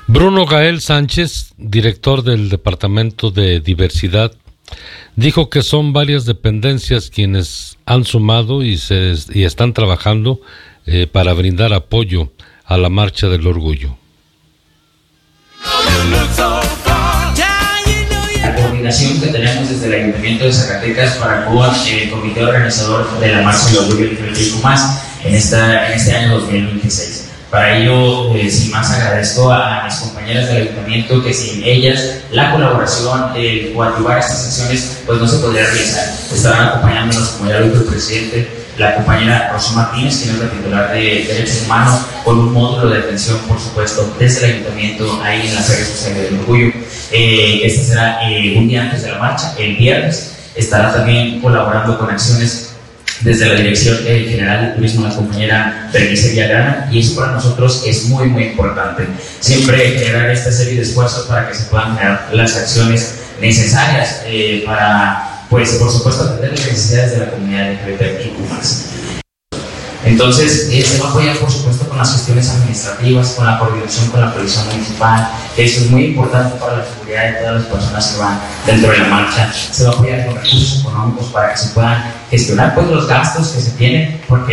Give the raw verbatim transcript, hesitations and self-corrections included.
Bruno Gael Sánchez, director del Departamento de Diversidad, dijo que son varias dependencias quienes han sumado y, se, y están trabajando eh, para brindar apoyo a la Marcha del Orgullo. La coordinación que tenemos desde el Ayuntamiento de Zacatecas para con el Comité Organizador de la Marcha del Orgullo L G B T I Q más, en, esta, en este año dos mil veintiséis. Para ello, eh, sin más, agradezco a mis compañeras del Ayuntamiento que sin ellas la colaboración, el coadyuvar estas acciones, pues no se podría realizar. Estarán acompañándonos, como ya lo dijo el presidente, la compañera Rosy Martínez, quien es la titular de Derechos Humanos, con un módulo de atención, por supuesto, desde el Ayuntamiento, ahí en la Feria Social del Orgullo. Eh, este será eh, un día antes de la marcha, el viernes. Estará también colaborando con acciones desde la Dirección eh, General de Turismo, la compañera Berenice Villagrana, y eso para nosotros es muy, muy importante. Siempre generar esta serie de esfuerzos para que se puedan generar las acciones necesarias eh, para, pues, por supuesto, atender las necesidades de la comunidad L G B T I Q más. Entonces, eh, se va a apoyar, por supuesto, con las gestiones administrativas, con la coordinación con la Policía Municipal, que eso es muy importante para la seguridad de todas las personas que van dentro de la marcha. Se va a apoyar con recursos económicos para que se puedan gestionar pues, los gastos que se tienen, porque